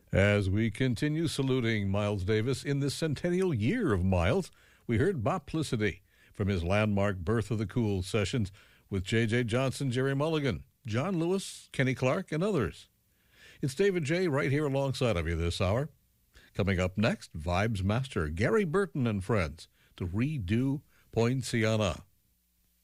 As we continue saluting Miles Davis in this centennial year of Miles, we heard Boplicity from his landmark Birth of the Cool sessions with J.J. Johnson, Jerry Mulligan, John Lewis, Kenny Clark, and others. It's David J. right here alongside of you this hour. Coming up next, Vibes Master Gary Burton and friends to redo Poinciana.